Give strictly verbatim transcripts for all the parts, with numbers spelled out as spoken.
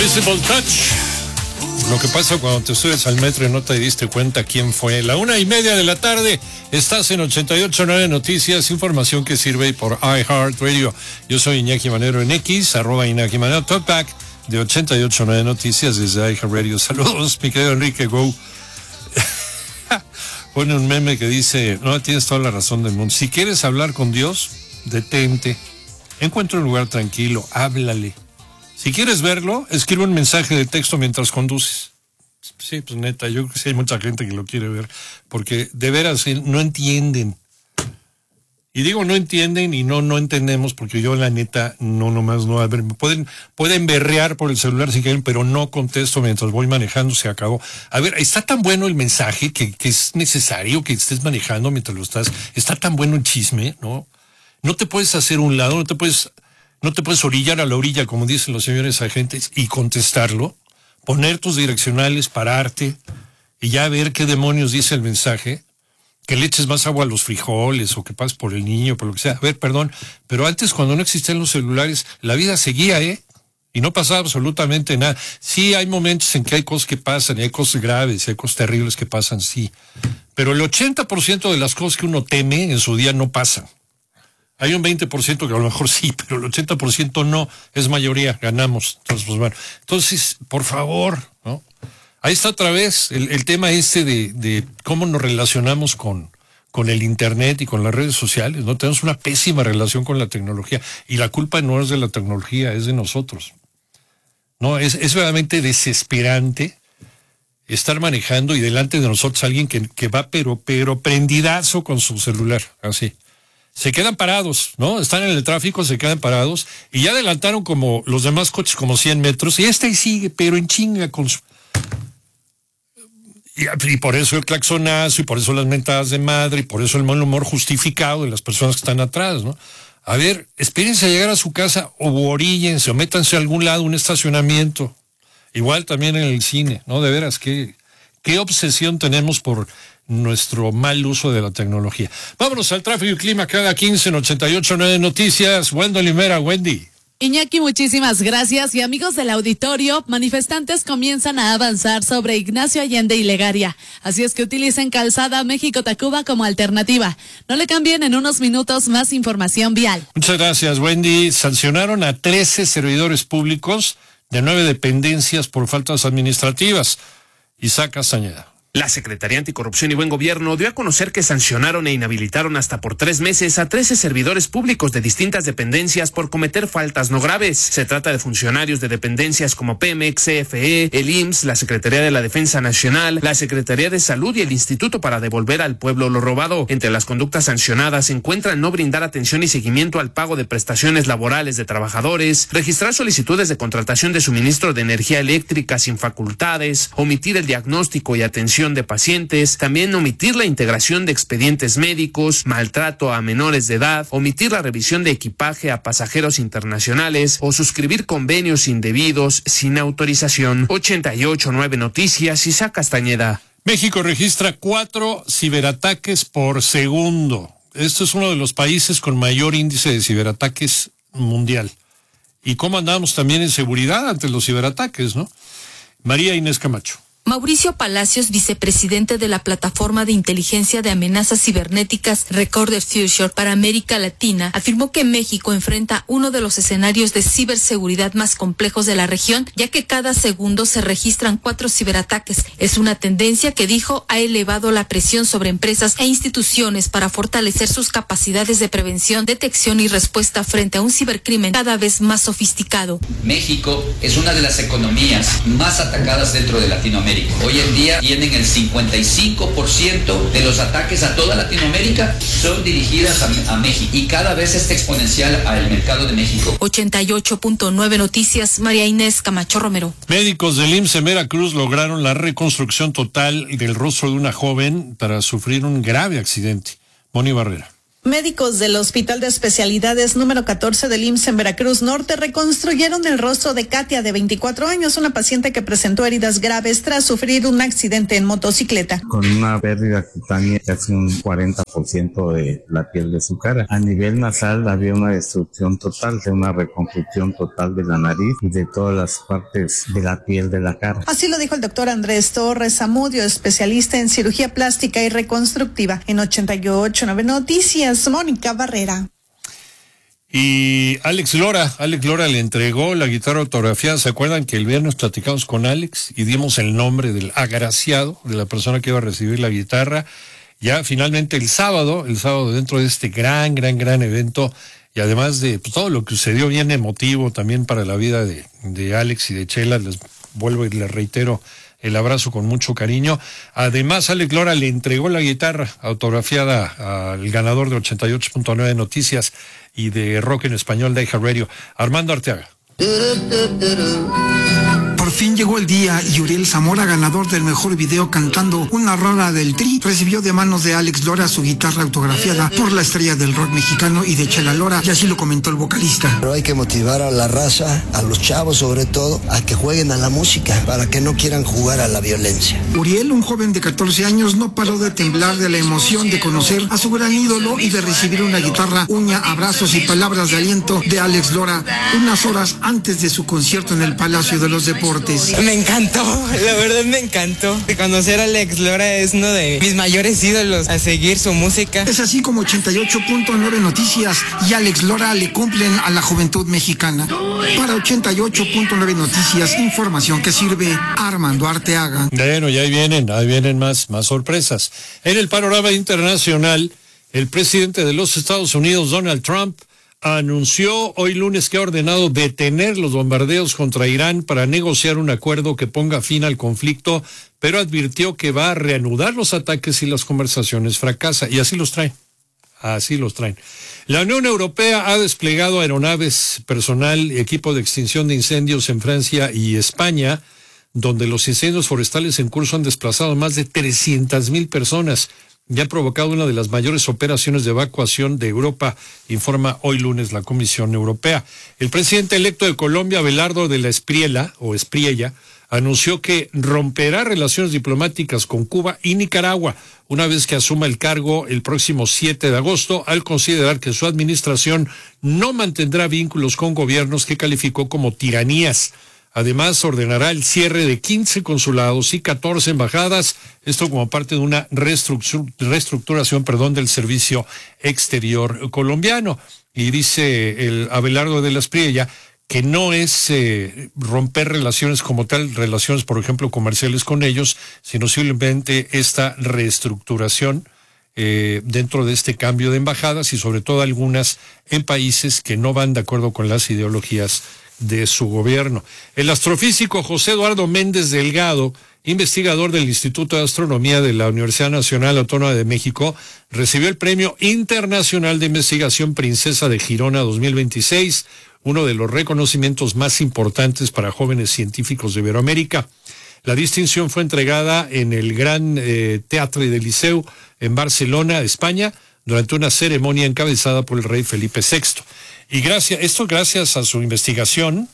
Invisible Touch. Lo que pasa cuando te subes al metro y no te diste cuenta quién fue. La una y media de la tarde, estás en ochenta y ocho punto nueve Noticias, información que sirve por iHeartRadio. Yo soy Iñaki Manero en X, arroba Iñaki Manero, talkback de ochenta y ocho punto nueve Noticias desde iHeartRadio. Saludos, mi querido Enrique Go. Pone un meme que dice, no, tienes toda la razón del mundo. Si quieres hablar con Dios, detente. Encuentra un lugar tranquilo, háblale. Si quieres verlo, escribe un mensaje de texto mientras conduces. Sí, pues neta, yo creo que sí hay mucha gente que lo quiere ver, porque de veras no entienden. Y digo no entienden y no no entendemos, porque yo la neta no nomás no, a ver, pueden pueden berrear por el celular si quieren, pero no contesto mientras voy manejando, se acabó. A ver, está tan bueno el mensaje que, que es necesario que estés manejando mientras lo estás. Está tan bueno el chisme, ¿no? No te puedes hacer un lado, no te puedes no te puedes orillar a la orilla, como dicen los señores agentes, y contestarlo, poner tus direccionales, pararte y ya ver qué demonios dice el mensaje. Que le eches más agua a los frijoles o que pases por el niño, por lo que sea. A ver, perdón, pero antes cuando no existían los celulares, la vida seguía, ¿eh? Y no pasaba absolutamente nada. Sí, hay momentos en que hay cosas que pasan, y hay cosas graves, y hay cosas terribles que pasan, sí. Pero el ochenta por ciento de las cosas que uno teme en su día no pasan. Hay un veinte por ciento que a lo mejor sí, pero el ochenta por ciento no, es mayoría, ganamos. Entonces, pues bueno, entonces, por favor, ¿no? Ahí está otra vez el, el tema este de, de cómo nos relacionamos con, con el Internet y con las redes sociales, ¿no? Tenemos una pésima relación con la tecnología y la culpa no es de la tecnología, es de nosotros. No, es, es realmente desesperante estar manejando y delante de nosotros alguien que, que va pero, pero prendidazo con su celular, así. Se quedan parados, ¿no? Están en el tráfico, se quedan parados y ya adelantaron como los demás coches como cien metros y este sigue, pero en chinga con su... Y, y por eso el claxonazo, y por eso las mentadas de madre, y por eso el mal humor justificado de las personas que están atrás, ¿no? A ver, espérense a llegar a su casa, o oríllense, o métanse a algún lado, un estacionamiento. Igual también en el cine, ¿no? De veras, qué, qué obsesión tenemos por nuestro mal uso de la tecnología. Vámonos al tráfico y clima cada quince en ochenta y ocho punto nueve Noticias. Wendy Limera, Wendy. Iñaki, muchísimas gracias. Y amigos del auditorio, manifestantes comienzan a avanzar sobre Ignacio Allende y Legaria. Así es que utilicen Calzada México-Tacuba como alternativa. No le cambien, en unos minutos más información vial. Muchas gracias, Wendy. Sancionaron a trece servidores públicos de nueve dependencias por faltas administrativas. Isaac Castañeda. La Secretaría Anticorrupción y Buen Gobierno dio a conocer que sancionaron e inhabilitaron hasta por tres meses a trece servidores públicos de distintas dependencias por cometer faltas no graves. Se trata de funcionarios de dependencias como Pemex, C F E, el I M S S, la Secretaría de la Defensa Nacional, la Secretaría de Salud y el Instituto para Devolver al Pueblo lo Robado. Entre las conductas sancionadas se encuentran no brindar atención y seguimiento al pago de prestaciones laborales de trabajadores, registrar solicitudes de contratación de suministro de energía eléctrica sin facultades, omitir el diagnóstico y atención de pacientes, también omitir la integración de expedientes médicos, maltrato a menores de edad, omitir la revisión de equipaje a pasajeros internacionales o suscribir convenios indebidos sin autorización. ochenta y ocho punto nueve Noticias, Isaac Castañeda. México registra cuatro ciberataques por segundo. Esto es uno de los países con mayor índice de ciberataques mundial. ¿Y cómo andamos también en seguridad ante los ciberataques, no? María Inés Camacho. Mauricio Palacios, vicepresidente de la Plataforma de Inteligencia de Amenazas Cibernéticas Recorded Future para América Latina, afirmó que México enfrenta uno de los escenarios de ciberseguridad más complejos de la región, ya que cada segundo se registran cuatro ciberataques. Es una tendencia que, dijo, ha elevado la presión sobre empresas e instituciones para fortalecer sus capacidades de prevención, detección y respuesta frente a un cibercrimen cada vez más sofisticado. México es una de las economías más atacadas dentro de Latinoamérica. Hoy en día tienen el cincuenta y cinco por ciento de los ataques a toda Latinoamérica son dirigidas a, a México y cada vez es exponencial al mercado de México. ochenta y ocho punto nueve Noticias, María Inés Camacho Romero. Médicos del I M S S en Veracruz lograron la reconstrucción total del rostro de una joven tras sufrir un grave accidente. Moni Barrera. Médicos del Hospital de Especialidades número catorce del I M S S en Veracruz Norte reconstruyeron el rostro de Katia, de veinticuatro años, una paciente que presentó heridas graves tras sufrir un accidente en motocicleta. Con una pérdida cutánea casi un cuarenta por ciento de la piel de su cara. A nivel nasal había una destrucción total, de una reconstrucción total de la nariz y de todas las partes de la piel de la cara. Así lo dijo el doctor Andrés Torres Zamudio, especialista en cirugía plástica y reconstructiva. En ochenta y ocho nueve Noticias, Mónica Barrera. Y Alex Lora, Alex Lora le entregó la guitarra autografiada. ¿Se acuerdan que el viernes platicamos con Alex y dimos el nombre del agraciado, de la persona que iba a recibir la guitarra? Ya finalmente el sábado, el sábado dentro de este gran, gran, gran evento, y además de pues, todo lo que sucedió bien emotivo también para la vida de, de Alex y de Chela, les vuelvo y les reitero el abrazo con mucho cariño. Además, Alex Lora le entregó la guitarra autografiada al ganador de ochenta y ocho punto nueve Noticias y de Rock en Español de iHeartRadio, Armando Arteaga. Por fin llegó el día y Uriel Zamora, ganador del mejor video cantando una rola del Tri, recibió de manos de Alex Lora su guitarra autografiada por la estrella del rock mexicano y de Chela Lora, y así lo comentó el vocalista. Pero hay que motivar a la raza, a los chavos sobre todo, a que jueguen a la música, para que no quieran jugar a la violencia. Uriel, un joven de catorce años, no paró de temblar de la emoción de conocer a su gran ídolo y de recibir una guitarra, uña, abrazos y palabras de aliento de Alex Lora unas horas antes de su concierto en el Palacio de los Deportes. Me encantó, la verdad me encantó. Conocer a Alex Lora es uno de mis mayores ídolos, a seguir su música. Es así como ochenta y ocho punto nueve Noticias y Alex Lora le cumplen a la juventud mexicana. Para ochenta y ocho punto nueve Noticias, información que sirve, Armando Arteaga. Bueno, ya ahí vienen, ahí vienen más, más sorpresas. En el panorama internacional, el presidente de los Estados Unidos, Donald Trump, anunció hoy lunes que ha ordenado detener los bombardeos contra Irán para negociar un acuerdo que ponga fin al conflicto, pero advirtió que va a reanudar los ataques si las conversaciones fracasan, y así los traen, así los traen. La Unión Europea ha desplegado aeronaves, personal y equipo de extinción de incendios en Francia y España, donde los incendios forestales en curso han desplazado más de trescientas mil personas. Ya ha provocado una de las mayores operaciones de evacuación de Europa, informa hoy lunes la Comisión Europea. El presidente electo de Colombia, Abelardo de la Espriella, o Espriella, anunció que romperá relaciones diplomáticas con Cuba y Nicaragua una vez que asuma el cargo el próximo siete de agosto, al considerar que su administración no mantendrá vínculos con gobiernos que calificó como tiranías. Además, ordenará el cierre de quince consulados y catorce embajadas, esto como parte de una reestructuración, perdón, del servicio exterior colombiano. Y dice el Abelardo de la Espriella que no es eh, romper relaciones como tal, relaciones, por ejemplo, comerciales con ellos, sino simplemente esta reestructuración eh, dentro de este cambio de embajadas y sobre todo algunas en países que no van de acuerdo con las ideologías de su gobierno. El astrofísico José Eduardo Méndez Delgado, investigador del Instituto de Astronomía de la Universidad Nacional Autónoma de México, recibió el Premio Internacional de Investigación Princesa de Girona dos mil veintiséis, uno de los reconocimientos más importantes para jóvenes científicos de Iberoamérica. La distinción fue entregada en el Gran eh, Teatre del Liceu en Barcelona, España, durante una ceremonia encabezada por el rey Felipe sexto. Y gracias, esto gracias a su investigación,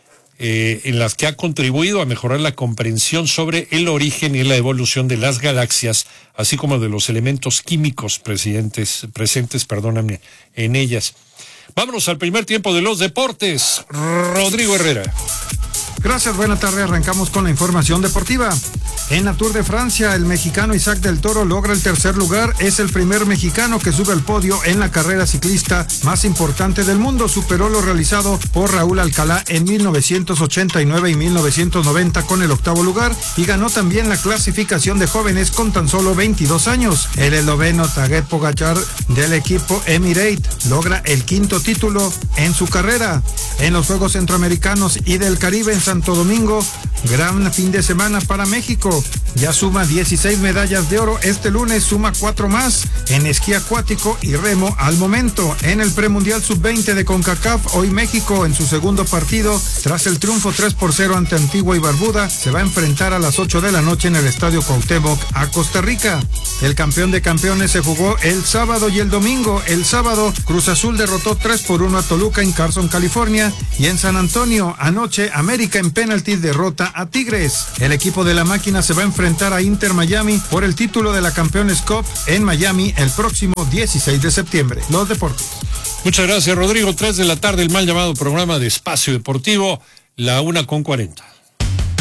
eh, en las que ha contribuido a mejorar la comprensión sobre el origen y la evolución de las galaxias, así como de los elementos químicos presentes, presentes, perdóname, en ellas. Vámonos al primer tiempo de los deportes. Rodrigo Herrera. Gracias, buena tarde. Arrancamos con la información deportiva. En la Tour de Francia, el mexicano Isaac del Toro logra el tercer lugar. Es el primer mexicano que sube al podio en la carrera ciclista más importante del mundo. Superó lo realizado por Raúl Alcalá en mil novecientos ochenta y nueve y mil novecientos noventa con el octavo lugar, y ganó también la clasificación de jóvenes con tan solo veintidós años. El esloveno Tadej Pogačar del equipo Emirate logra el quinto título en su carrera. En los Juegos Centroamericanos y del Caribe en Santo Domingo, Gran fin de semana para México. Ya suma dieciséis medallas de oro. Este lunes suma cuatro más en esquí acuático y remo al momento. En el premundial sub veinte de CONCACAF, hoy México en su segundo partido, tras el triunfo tres por cero ante Antigua y Barbuda, se va a enfrentar a las ocho de la noche en el Estadio Cuauhtémoc a Costa Rica. El campeón de campeones se jugó el sábado y el domingo. El sábado, Cruz Azul derrotó tres por uno a Toluca en Carson, California, y en San Antonio, anoche, América en penaltis derrota a Tigres. El equipo de la máquina se va a enfrentar a Inter Miami por el título de la Campeones Cup en Miami el próximo dieciséis de septiembre. Los deportes. Muchas gracias, Rodrigo. Tres de la tarde, el mal llamado programa de Espacio Deportivo, la una con cuarenta.